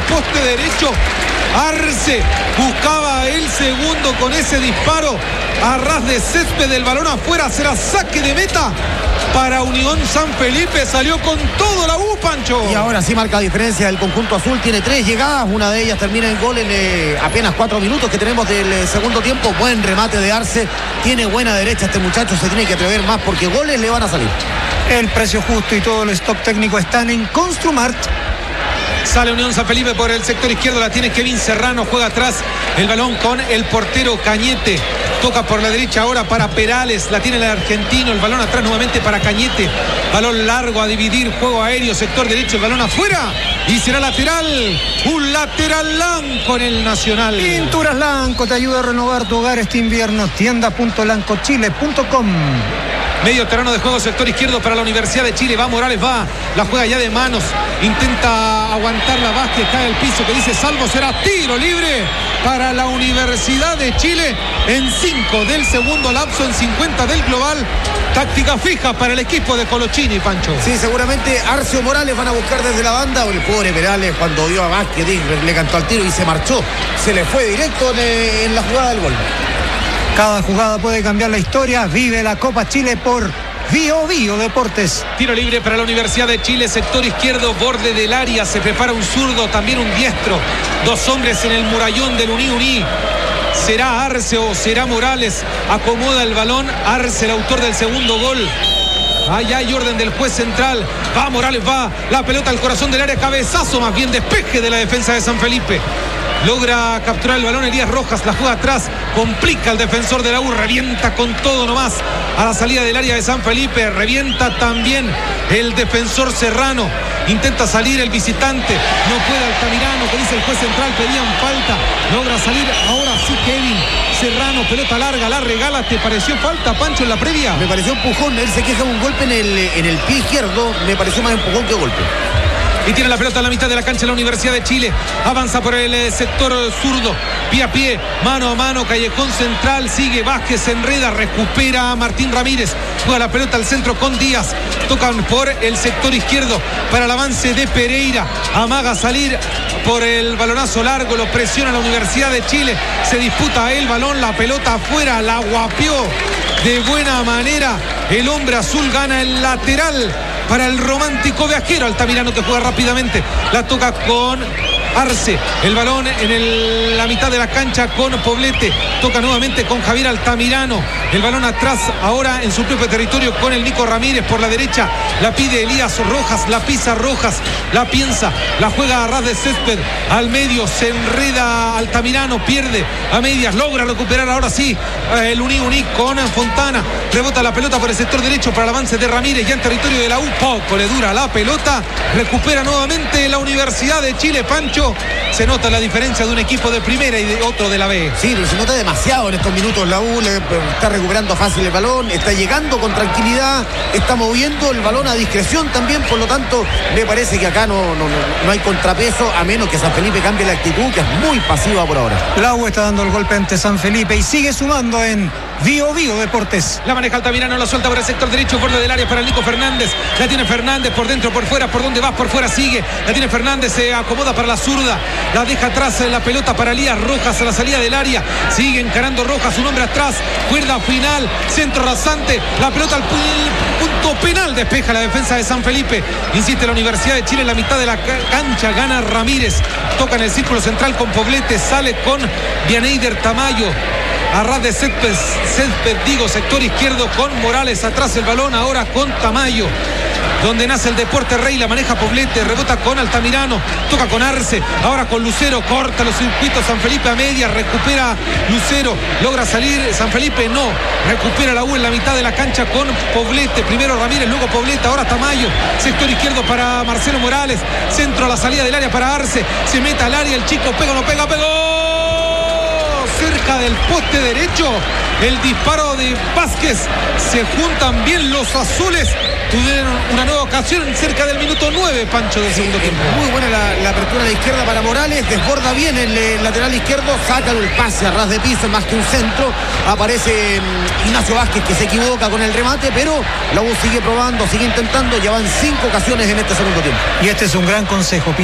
poste derecho. Arce buscaba el segundo con ese disparo a ras de césped, del balón afuera. Será saque de meta para Unión San Felipe. Salió con todo la U, Pancho. Y ahora sí marca diferencia el conjunto azul. Tiene 3 llegadas, una de ellas termina en gol en apenas 4 minutos que tenemos del segundo tiempo. Buen remate de Arce. Tiene buena derecha este muchacho, se tiene que atrever más porque goles le van a salir. El precio justo y todo el stock técnico están en Construmart. Sale Unión San Felipe por el sector izquierdo, la tiene Kevin Serrano, juega atrás el balón con el portero Cañete, toca por la derecha ahora para Perales, la tiene el argentino, el balón atrás nuevamente para Cañete, balón largo a dividir, juego aéreo, sector derecho, el balón afuera y será lateral, un lateral Lanco en el Nacional. Pinturas Lanco te ayuda a renovar tu hogar este invierno, tienda.lancochile.com. Medio terreno de juego, sector izquierdo para la Universidad de Chile. Va Morales, va, la juega ya de manos. Intenta aguantarla Vázquez, cae al piso, que dice salvo, será tiro libre para la Universidad de Chile en 5 del segundo lapso, en 50 del global. Táctica fija para el equipo de Colochini, Pancho. Sí, seguramente Arce o Morales van a buscar desde la banda. El pobre Perales, cuando vio a Vázquez, le cantó al tiro y se marchó. Se le fue directo en la jugada del gol. Cada jugada puede cambiar la historia. Vive la Copa Chile por Bio Bio Deportes. Tiro libre para la Universidad de Chile, sector izquierdo, borde del área. Se prepara un zurdo, también un diestro. 2 hombres en el murallón del Uní. ¿Será Arce o será Morales? Acomoda el balón. Arce, el autor del segundo gol. Allá hay orden del juez central. Va Morales, va. La pelota al corazón del área. Cabezazo, más bien despeje de la defensa de San Felipe. Logra capturar el balón Elías Rojas, la juega atrás, complica al defensor de la U, revienta con todo nomás a la salida del área de San Felipe, revienta también el defensor Serrano, intenta salir el visitante, no puede Altamirano, que dice el juez central, pedían falta, logra salir, ahora sí Kevin Serrano, pelota larga, la regala. ¿Te pareció falta, Pancho, en la previa? Me pareció empujón, él se queja de un golpe en el pie izquierdo, me pareció más empujón que golpe. Y tiene la pelota a la mitad de la cancha la Universidad de Chile. Avanza por el sector zurdo. Pie a pie, mano a mano, callejón central. Sigue Vázquez, se enreda, recupera a Martín Ramírez. Juega la pelota al centro con Díaz. Tocan por el sector izquierdo para el avance de Pereira. Amaga salir por el balonazo largo. Lo presiona la Universidad de Chile. Se disputa el balón, la pelota afuera. La guapió de buena manera. El hombre azul gana el lateral para el romántico viajero. Altamirano, que juega rápidamente, la toca con Arce, el balón en la mitad de la cancha con Poblete, toca nuevamente con Javier Altamirano, el balón atrás ahora en su propio territorio con el Nico Ramírez por la derecha, la pide Elías Rojas, la pisa Rojas, la piensa, la juega a ras de césped, al medio se enreda Altamirano, pierde a medias, logra recuperar ahora sí el Uní con Fontana, rebota la pelota por el sector derecho para el avance de Ramírez ya en territorio de la U, poco le dura la pelota, recupera nuevamente la Universidad de Chile. Pancho, se nota la diferencia de un equipo de primera y de otro de la B. Sí, se nota demasiado en estos minutos. La U está recuperando fácil el balón, está llegando con tranquilidad, está moviendo el balón a discreción también, por lo tanto me parece que acá no hay contrapeso, a menos que San Felipe cambie la actitud, que es muy pasiva por ahora. La U está dando el golpe ante San Felipe y sigue sumando en Bio Bio Deportes. La maneja Altamirano, la suelta por el sector derecho, borde del área para el Nico Fernández. La tiene Fernández por dentro, por fuera, por donde vas, por fuera sigue. La tiene Fernández, se acomoda para la zurda. La deja atrás en la pelota para Elías Rojas a la salida del área. Sigue encarando Rojas, un hombre atrás. Cuerda final, centro rasante. La pelota al punto penal, despeja la defensa de San Felipe. Insiste la Universidad de Chile en la mitad de la cancha. Gana Ramírez. Toca en el círculo central con Poblete. Sale con Vianeider Tamayo. A ras de césped, sector izquierdo con Morales, atrás el balón ahora con Tamayo, donde nace el Deporte Rey, la maneja Poblete, rebota con Altamirano, toca con Arce, ahora con Lucero, corta los circuitos San Felipe a media, recupera Lucero, logra salir San Felipe, no, recupera la U en la mitad de la cancha con Poblete, primero Ramírez, luego Poblete, ahora Tamayo, sector izquierdo para Marcelo Morales, centro a la salida del área para Arce, se mete al área, el chico pega, no pega, pegó cerca del poste derecho, el disparo de Vázquez, se juntan bien los azules, tuvieron una nueva ocasión cerca del minuto 9, Pancho, del segundo tiempo. Muy buena la apertura a la izquierda para Morales, desborda bien el lateral izquierdo, saca el pase a ras de piso, más que un centro, aparece Ignacio Vázquez, que se equivoca con el remate, pero la U sigue probando, sigue intentando, ya van 5 ocasiones en este segundo tiempo. Y este es un gran consejo.